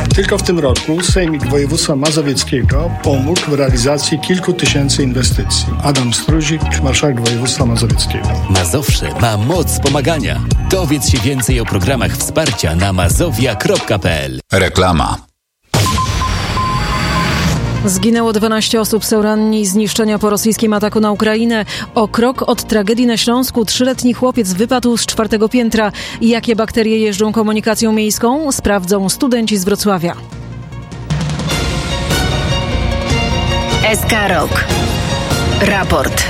Tylko w tym roku Sejmik Województwa Mazowieckiego pomógł w realizacji kilku tysięcy inwestycji. Adam Struzik, marszałek województwa mazowieckiego. Mazowsze ma moc pomagania. Dowiedz się więcej o programach wsparcia na mazowia.pl. Reklama. Zginęło 12 osób, są ranni zniszczenia po rosyjskim ataku na Ukrainę. O krok od tragedii na Śląsku 3-letni chłopiec wypadł z 4. piętra. Jakie bakterie jeżdżą komunikacją miejską? Sprawdzą studenci z Wrocławia. SK Rok. Raport.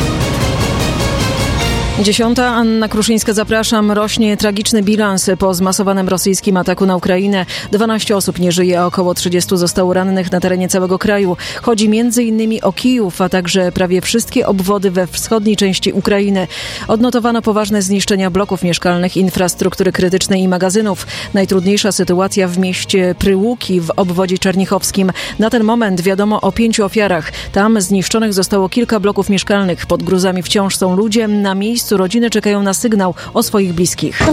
10. Anna Kruszyńska, zapraszam. Rośnie tragiczny bilans po zmasowanym rosyjskim ataku na Ukrainę. 12 osób nie żyje, a około 30 zostało rannych na terenie całego kraju. Chodzi m.in. o Kijów, a także prawie wszystkie obwody we wschodniej części Ukrainy. Odnotowano poważne zniszczenia bloków mieszkalnych, infrastruktury krytycznej i magazynów. Najtrudniejsza sytuacja w mieście Pryłuki w obwodzie czernichowskim. Na ten moment wiadomo o 5 ofiarach. Tam zniszczonych zostało kilka bloków mieszkalnych. Pod gruzami wciąż są ludzie. Na miejscu rodziny czekają na sygnał o swoich bliskich.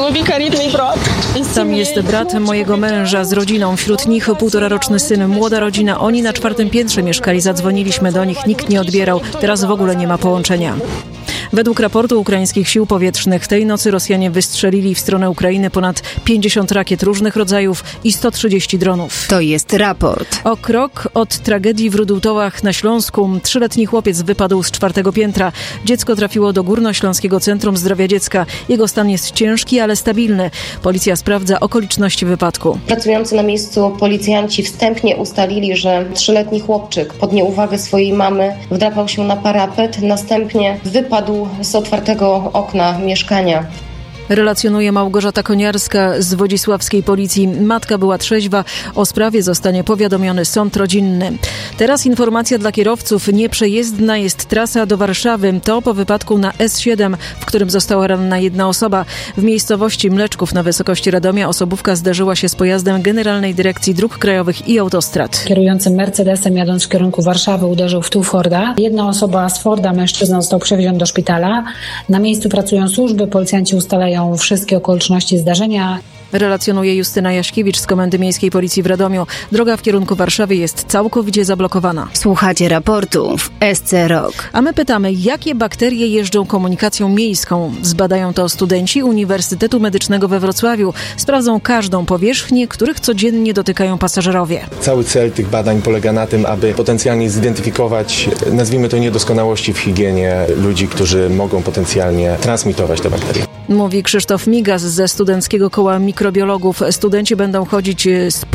Tam jest brat mojego męża z rodziną. Wśród nich 1,5-roczny syn, młoda rodzina. Oni na 4. piętrze mieszkali. Zadzwoniliśmy do nich, nikt nie odbierał. Teraz w ogóle nie ma połączenia. Według raportu ukraińskich sił powietrznych tej nocy Rosjanie wystrzelili w stronę Ukrainy ponad 50 rakiet różnych rodzajów i 130 dronów. To jest raport. O krok od tragedii w Rudołtołach na Śląsku 3-letni chłopiec wypadł z 4. piętra. Dziecko trafiło do Górnośląskiego Centrum Zdrowia Dziecka. Jego stan jest ciężki, ale stabilny. Policja sprawdza okoliczności wypadku. Pracujący na miejscu policjanci wstępnie ustalili, że 3-letni chłopczyk pod nieuwagę swojej mamy wdrapał się na parapet, następnie wypadł z otwartego okna mieszkania. Relacjonuje Małgorzata Koniarska z wodzisławskiej policji. Matka była trzeźwa. O sprawie zostanie powiadomiony sąd rodzinny. Teraz informacja dla kierowców. Nieprzejezdna jest trasa do Warszawy. To po wypadku na S7, w którym została ranna jedna osoba. W miejscowości Mleczków na wysokości Radomia osobówka zderzyła się z pojazdem Generalnej Dyrekcji Dróg Krajowych i Autostrad. Kierujący Mercedesem jadąc w kierunku Warszawy uderzył w tył Forda. Jedna osoba z Forda, mężczyzna, został przewieziony do szpitala. Na miejscu pracują służby. Policjanci ustalają wszystkie okoliczności zdarzenia. Relacjonuje Justyna Jaśkiewicz z Komendy Miejskiej Policji w Radomiu. Droga w kierunku Warszawy jest całkowicie zablokowana. Słuchacie raportu w SC Rok. A my pytamy, jakie bakterie jeżdżą komunikacją miejską? Zbadają to studenci Uniwersytetu Medycznego we Wrocławiu. Sprawdzą każdą powierzchnię, których codziennie dotykają pasażerowie. Cały cel tych badań polega na tym, aby potencjalnie zidentyfikować, nazwijmy to, niedoskonałości w higienie ludzi, którzy mogą potencjalnie transmitować te bakterie. Mówi Krzysztof Migas ze Studenckiego Koła Mikrobiologów. Studenci będą chodzić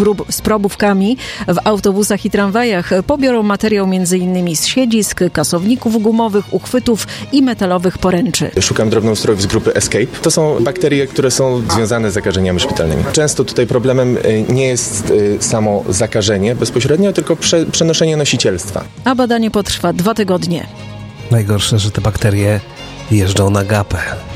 z probówkami w autobusach i tramwajach. Pobiorą materiał m.in. z siedzisk, kasowników gumowych, uchwytów i metalowych poręczy. Szukam drobnoustrojów z grupy Escape. To są bakterie, które są związane z zakażeniami szpitalnymi. Często tutaj problemem nie jest samo zakażenie bezpośrednio, tylko przenoszenie nosicielstwa. A badanie potrwa 2 tygodnie. Najgorsze, że te bakterie jeżdżą na gapę.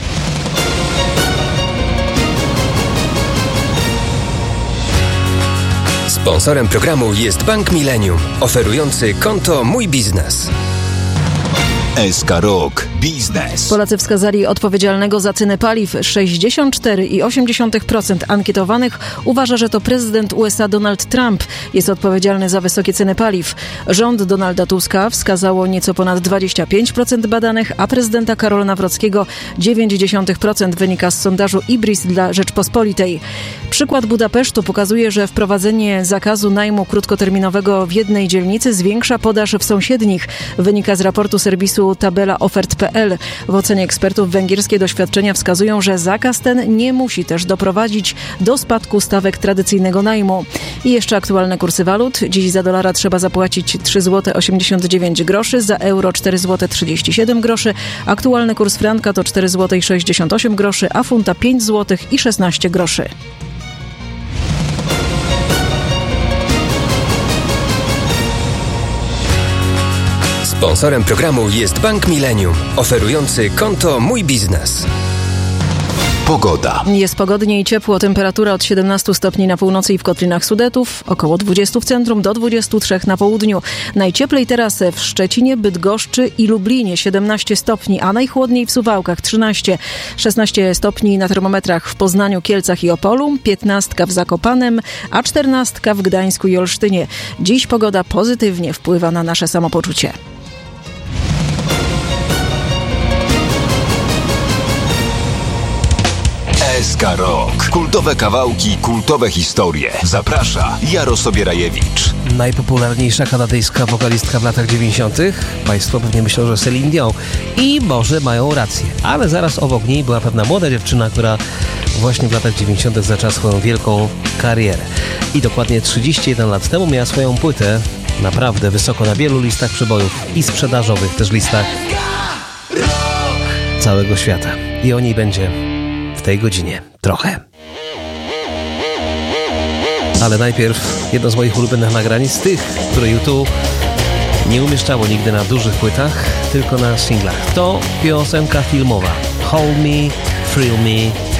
Sponsorem programu jest Bank Millennium, oferujący konto Mój Biznes. SK Rok Biznes. Polacy wskazali odpowiedzialnego za ceny paliw. 64,8% ankietowanych uważa, że to prezydent USA Donald Trump jest odpowiedzialny za wysokie ceny paliw. Rząd Donalda Tuska wskazało nieco ponad 25% badanych, a prezydenta Karola Nawrockiego 0,9% wynika z sondażu IBRIS dla Rzeczpospolitej. Przykład Budapesztu pokazuje, że wprowadzenie zakazu najmu krótkoterminowego w jednej dzielnicy zwiększa podaż w sąsiednich. Wynika z raportu serwisu Tabela Ofert.pl. W ocenie ekspertów węgierskie doświadczenia wskazują, że zakaz ten nie musi też doprowadzić do spadku stawek tradycyjnego najmu. I jeszcze aktualne kursy walut. Dziś za dolara trzeba zapłacić 3,89 zł, za euro 4,37 zł. Aktualny kurs franka to 4,68 zł, a funta 5,16 zł. Sponsorem programu jest Bank Millennium, oferujący konto Mój Biznes. Pogoda. Jest pogodnie i ciepło. Temperatura od 17 stopni na północy i w kotlinach Sudetów, około 20 w centrum, do 23 na południu. Najcieplej teraz w Szczecinie, Bydgoszczy i Lublinie 17 stopni, a najchłodniej w Suwałkach 13. 16 stopni na termometrach w Poznaniu, Kielcach i Opolu, 15 w Zakopanem, a 14 w Gdańsku i Olsztynie. Dziś pogoda pozytywnie wpływa na nasze samopoczucie. SK Rok. Kultowe kawałki, kultowe historie. Zaprasza Jarosław Rajewicz. Najpopularniejsza kanadyjska wokalistka w latach 90. Państwo pewnie myślą, że Celine Dion. I może mają rację. Ale zaraz obok niej była pewna młoda dziewczyna, która właśnie w latach 90. zaczęła swoją wielką karierę. I dokładnie 31 lat temu miała swoją płytę naprawdę wysoko na wielu listach przebojów i sprzedażowych też listach całego świata. I o niej będzie w tej godzinie trochę. Ale najpierw jedno z moich ulubionych nagrań z tych, które YouTube nie umieszczało nigdy na dużych płytach, tylko na singlach. To piosenka filmowa Hold Me, Thrill Me,